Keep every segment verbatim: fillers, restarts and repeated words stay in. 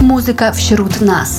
Muzyka wśród nas.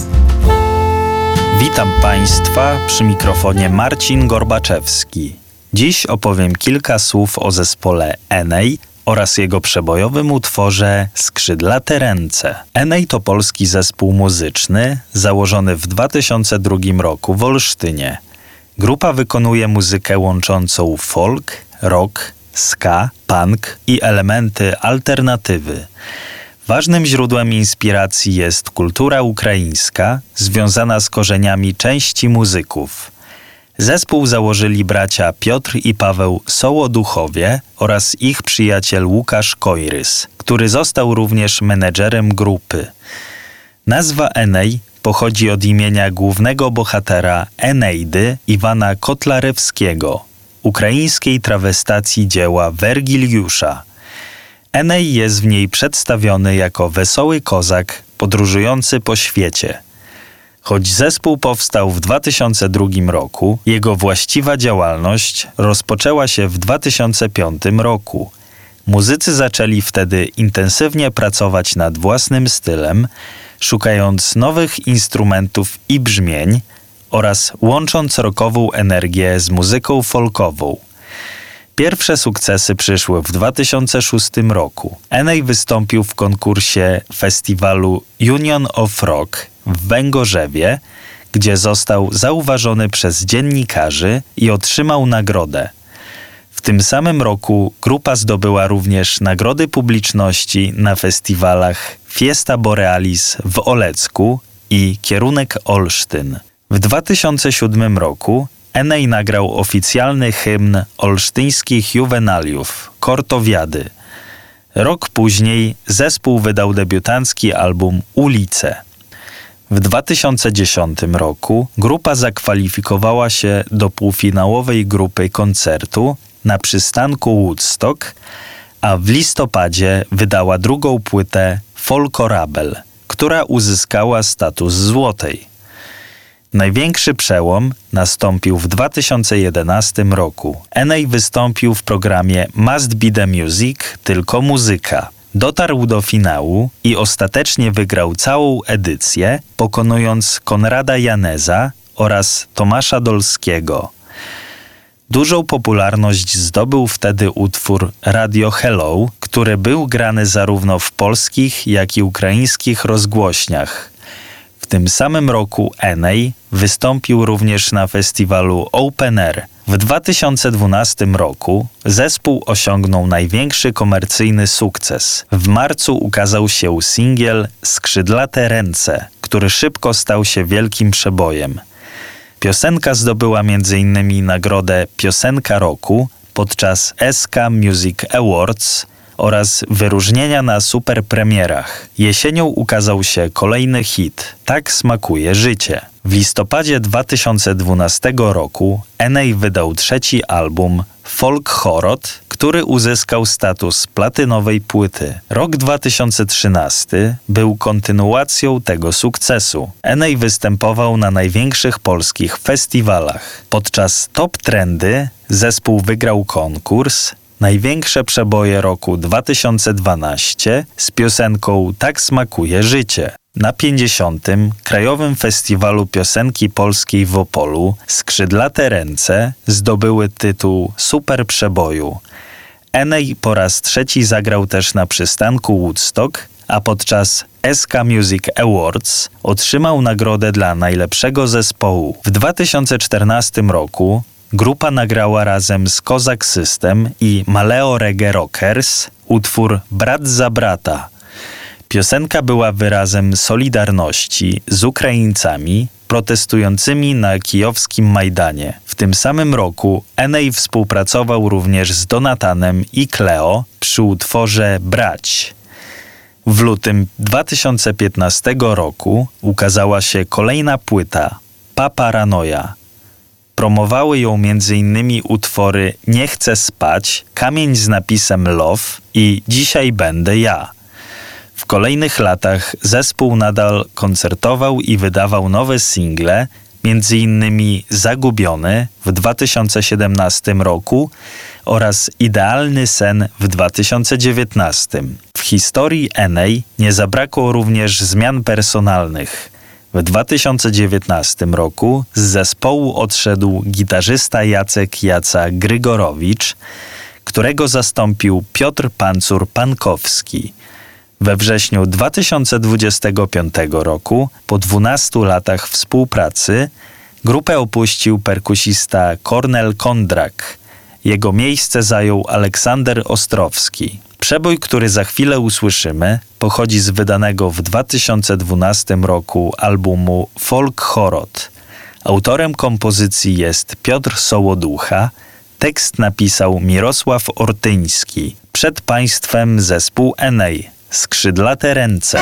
Witam Państwa, przy mikrofonie Marcin Gorbaczewski. Dziś opowiem kilka słów o zespole Enei oraz jego przebojowym utworze Skrzydlate ręce. Enei to polski zespół muzyczny założony w dwa tysiące drugim roku w Olsztynie. Grupa wykonuje muzykę łączącą folk, rock, ska, punk i elementy alternatywy. Ważnym źródłem inspiracji jest kultura ukraińska, związana z korzeniami części muzyków. Zespół założyli bracia Piotr i Paweł Sołoduchowie oraz ich przyjaciel Łukasz Kojrys, który został również menedżerem grupy. Nazwa Enei pochodzi od imienia głównego bohatera Eneidy Iwana Kotlarewskiego, ukraińskiej trawestacji dzieła Wergiliusza. Enei jest w niej przedstawiony jako wesoły kozak podróżujący po świecie. Choć zespół powstał w dwa tysiące drugim roku, jego właściwa działalność rozpoczęła się w dwa tysiące piątym roku. Muzycy zaczęli wtedy intensywnie pracować nad własnym stylem, szukając nowych instrumentów i brzmień oraz łącząc rockową energię z muzyką folkową. Pierwsze sukcesy przyszły w dwa tysiące szóstym roku. Enei wystąpił w konkursie festiwalu Union of Rock w Węgorzewie, gdzie został zauważony przez dziennikarzy i otrzymał nagrodę. W tym samym roku grupa zdobyła również nagrody publiczności na festiwalach Fiesta Borealis w Olecku i Kierunek Olsztyn. W dwa tysiące siódmym roku Enei nagrał oficjalny hymn olsztyńskich juwenaliów, Kortowiady. Rok później zespół wydał debiutancki album Ulice. W dwa tysiące dziesiątym roku grupa zakwalifikowała się do półfinałowej grupy koncertu na przystanku Woodstock, a w listopadzie wydała drugą płytę Folkorabel, która uzyskała status złotej. Największy przełom nastąpił w dwa tysiące jedenastym roku. Enei wystąpił w programie Must Be The Music, tylko muzyka. Dotarł do finału i ostatecznie wygrał całą edycję, pokonując Konrada Janeza oraz Tomasza Dolskiego. Dużą popularność zdobył wtedy utwór Radio Hello, który był grany zarówno w polskich, jak i ukraińskich rozgłośniach. W tym samym roku Enei wystąpił również na festiwalu Open Air. W dwa tysiące dwunastym roku zespół osiągnął największy komercyjny sukces. W marcu ukazał się singiel Skrzydlate ręce, który szybko stał się wielkim przebojem. Piosenka zdobyła między innymi nagrodę Piosenka Roku podczas S K Music Awards oraz wyróżnienia na superpremierach. Jesienią ukazał się kolejny hit Tak smakuje życie. W listopadzie dwa tysiące dwunastego roku Enei wydał trzeci album Folk Horror, który uzyskał status platynowej płyty. Rok dwa tysiące trzynasty był kontynuacją tego sukcesu. Enei występował na największych polskich festiwalach. Podczas Top Trendy zespół wygrał konkurs Największe przeboje roku dwa tysiące dwunastego z piosenką Tak smakuje życie. Na pięćdziesiątym Krajowym Festiwalu Piosenki Polskiej w Opolu Skrzydlate ręce zdobyły tytuł Super Przeboju. Enei po raz trzeci zagrał też na przystanku Woodstock, a podczas S K Music Awards otrzymał nagrodę dla najlepszego zespołu. W dwa tysiące czternastym roku grupa nagrała razem z Kozak System i Maleo Reggae Rockers utwór Brat za brata. Piosenka była wyrazem solidarności z Ukraińcami protestującymi na kijowskim Majdanie. W tym samym roku Enei współpracował również z Donatanem i Cleo przy utworze Brać. W lutym dwa tysiące piętnastego roku ukazała się kolejna płyta Paparanoja. Promowały ją między innymi utwory Nie chcę spać, Kamień z napisem Love i Dzisiaj będę ja. W kolejnych latach zespół nadal koncertował i wydawał nowe single, między innymi Zagubiony w dwa tysiące siedemnastym roku oraz Idealny sen w dwa tysiące dziewiętnastym. W historii Enei nie zabrakło również zmian personalnych. W dwa tysiące dziewiętnastym roku z zespołu odszedł gitarzysta Jacek Jaca Grygorowicz, którego zastąpił Piotr Pancur-Pankowski. We wrześniu dwa tysiące dwudziestego piątego roku, po dwunastu latach współpracy, grupę opuścił perkusista Kornel Kondrak. Jego miejsce zajął Aleksander Ostrowski. Przebój, który za chwilę usłyszymy, pochodzi z wydanego w dwa tysiące dwunastym roku albumu Folk Chorot. Autorem kompozycji jest Piotr Sołoducha, tekst napisał Mirosław Ortyński. Przed państwem zespół Enei, Skrzydlate ręce.